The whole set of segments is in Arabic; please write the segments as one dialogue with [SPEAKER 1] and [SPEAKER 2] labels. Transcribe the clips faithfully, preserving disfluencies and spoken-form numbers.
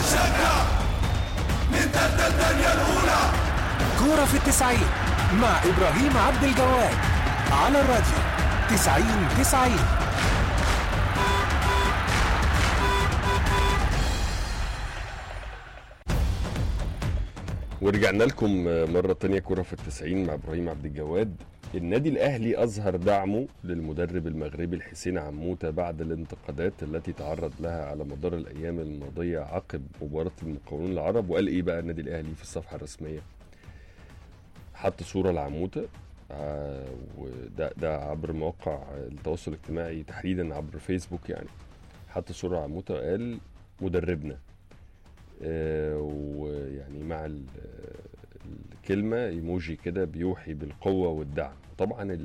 [SPEAKER 1] هنشجع ننتدى الدنيا الأولى.
[SPEAKER 2] كورة في التسعين مع إبراهيم عبد الجواد على الراديو تسعين تسعين.
[SPEAKER 3] ورجعنا لكم مرة تانية كرة في التسعين مع إبراهيم عبد الجواد. النادي الأهلي أظهر دعمه للمدرب المغربي الحسين عموتة بعد الانتقادات التي تعرض لها على مدار الأيام الماضية عقب مباراة المقاولون العرب. وقال إيه بقى النادي الأهلي في الصفحة الرسمية؟ حط صورة لعموتة آه وده ده عبر مواقع التواصل الاجتماعي تحديدا عبر فيسبوك، يعني حط صورة عموتة وقال مدربنا آه ويعني مع الكلمة ايموجي كده بيوحي بالقوة والدعم. طبعا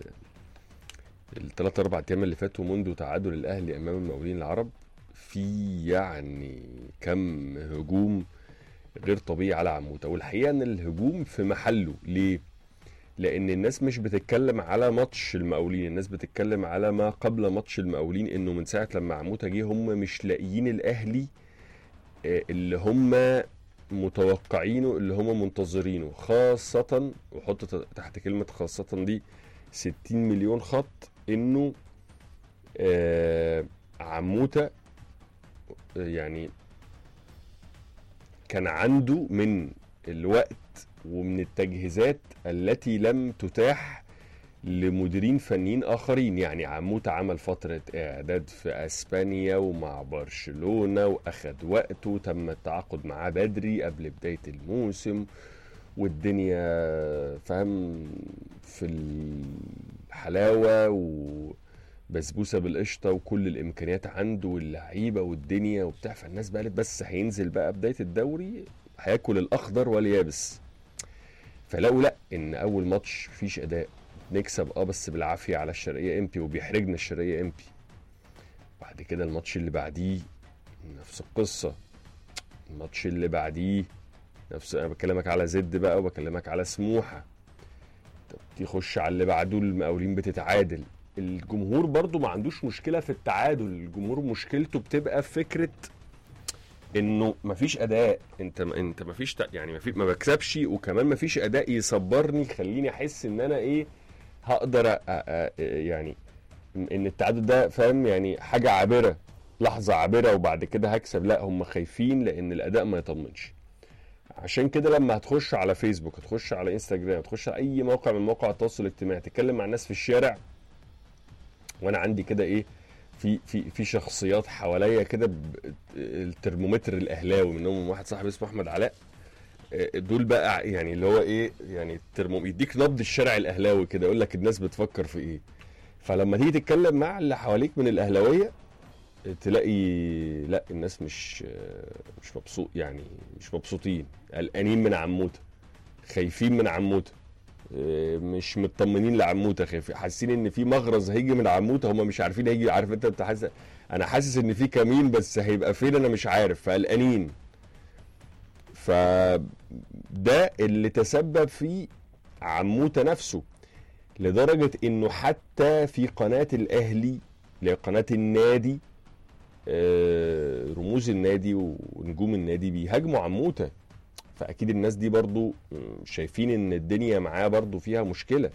[SPEAKER 3] الثلاث اربع ايام اللي فاتوا منذ تعادل الاهلي امام المقاولين العرب في يعني كم هجوم غير طبيعي على عموتة، والحقيقة ان الهجوم في محله. ليه؟ لان الناس مش بتتكلم على ماتش المقاولين، الناس بتتكلم على ما قبل ماتش المقاولين، انه من ساعة لما عموتة جه هم مش لاقيين الاهلي اللي هم متوقعينه، اللي هم منتظرينه، خاصة وحط تحت كلمة خاصة دي ستين مليون خط، انه آه عموتة يعني كان عنده من الوقت ومن التجهيزات التي لم تتاح لمديرين فنيين آخرين. يعني عموتة عمل فترة إعداد في أسبانيا ومع برشلونة وأخد وقته وتم التعاقد معاه بدري قبل بداية الموسم، والدنيا فهم في الحلاوة وبسبوسة بالقشطة وكل الإمكانيات عنده واللعيبة والدنيا وبتاع. فالناس بقالت بس هينزل بقى بداية الدوري هياكل الأخضر واليابس، فلاقوا لأ إن أول ماتش مفيش أداء، نكسب اه بس بالعافيه على الشرقيه امبي وبيحرجنا الشرقيه امبي. بعد كده الماتش اللي بعديه نفس القصه، الماتش اللي بعديه نفس، انا بكلمك على زد بقى وبكلمك على سموحه. طب تخش على اللي بعده المقاولين بتتعادل. الجمهور برضو ما عندوش مشكله في التعادل، الجمهور مشكلته بتبقى في فكره انه مفيش اداء، انت انت مفيش يعني مفيش ما بكسبش وكمان مفيش اداء يصبرني خليني احس ان انا ايه هقدر أ أ يعني ان التعادل ده فاهم يعني حاجه عابره، لحظه عابره وبعد كده هكسب. لا، هم خايفين لان الاداء ما يطمنش. عشان كده لما هتخش على فيسبوك، هتخش على انستجرام، هتخش على اي موقع من مواقع التواصل الاجتماعي تتكلم مع الناس في الشارع، وانا عندي كده ايه في في في شخصيات حواليا كده الترمومتر الاهلاوي، منهم واحد صاحبي اسمه احمد علاء، دول بقى يعني اللي هو ايه يعني الترموم يديك نبض الشارع الاهلاوي كده، يقول لك الناس بتفكر في ايه. فلما تيجي تتكلم مع اللي حواليك من الاهلاويه تلاقي لا الناس مش مش مبسوط، يعني مش مبسوطين، قلقانين من عموته، خايفين من عموته، مش مطمنين لعموته، خايفين حاسين ان في مغرز هيجي من عموته، هم مش عارفين هيجي. عارف انت انت حاسس انا حاسس ان في كمين بس هيبقى فين انا مش عارف، فقلقانين. فده اللي تسبب في عموته نفسه، لدرجة انه حتى في قناة الاهلي لقناة النادي رموز النادي ونجوم النادي بيهاجموا عموته. فاكيد الناس دي برضو شايفين ان الدنيا معاه برضو فيها مشكلة.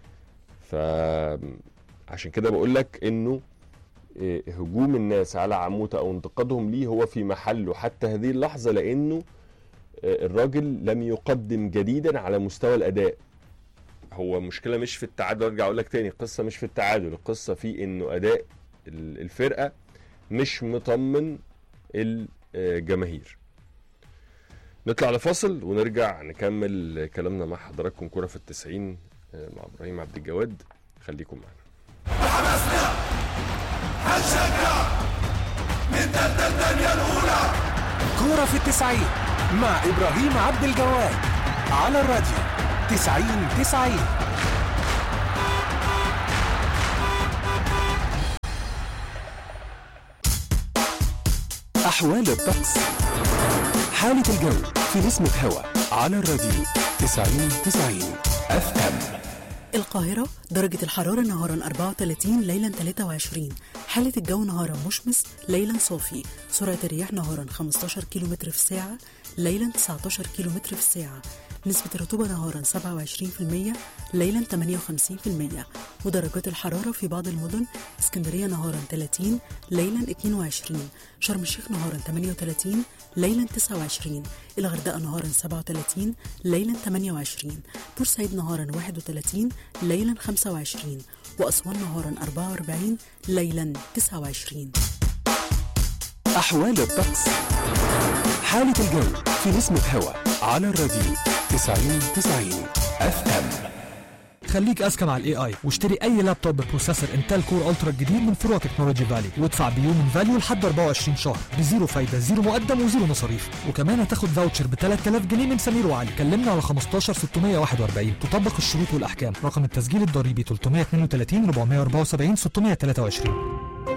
[SPEAKER 3] فعشان كده بقولك انه هجوم الناس على عموته او انتقادهم ليه هو في محله حتى هذه اللحظة، لانه الراجل لم يقدم جديدا على مستوى الاداء. هو مشكلة مش في التعادل، ارجع اقول لك تاني القصة مش في التعادل، القصة في انه اداء الفرقة مش مطمن الجماهير. نطلع لفاصل ونرجع نكمل كلامنا مع حضراتكم كرة في التسعين مع ابراهيم عبد الجواد، خليكم معنا.
[SPEAKER 1] حماسنا هنشجع ننتدى الدنيا الاولى.
[SPEAKER 2] كرة في التسعين مع إبراهيم عبد الجواد على الراديو تسعين تسعين. أحوال الطقس، حالة الجو في نسمة هوا على الراديو تسعين تسعين اف ام.
[SPEAKER 4] القاهرة درجة الحرارة نهارا أربعة وثلاثين، ليلا ثلاثة وعشرين. حالة الجو نهارا مشمس، ليلا صافي. سرعة الرياح نهارا خمسة عشر كيلومتر في الساعة، ليلا تسعة عشر كيلومتر في الساعة. نسبة الرطوبة نهارا سبعة وعشرين بالمية، ليلا ثمانية وخمسين بالمية. ودرجات الحرارة في بعض المدن: اسكندرية نهارا ثلاثين، ليلا اثنين وعشرين. شرم الشيخ نهارا ثمانية وثلاثين، ليلا تسعة وعشرين. الغردقة نهارا سبعة وثلاثين، ليلا ثمانية وعشرين. بورسعيد نهارا واحد وثلاثين، ليلا خمسة وعشرين. وأسوان نهارا أربعة وأربعين، ليلا تسعة وعشرين.
[SPEAKER 2] أحوال الطقس. حالة الجو في نسمة هوا على الراديو تسعين تسعين اف ام.
[SPEAKER 5] خليك اذكى مع الاي اي واشتري اي لابتوب ببروسيسور انتل كور الترا الجديد من فروع تكنولوجي فالي، وادفع بيو من فاليو لحد أربعة وعشرين شهر بزيرو فايده، زيرو مقدم وزيرو مصاريف. وكمان هتاخد فاوتشر ب ثلاثة آلاف جنيه من سمير وعلي. كلمنا على خمستاشر ستمية وواحد وأربعين. تطبق الشروط والاحكام. رقم التسجيل الضريبي ثلاثمية واثنين وثلاثين أربعمية وأربعة وسبعين ستمية وثلاثة وعشرين.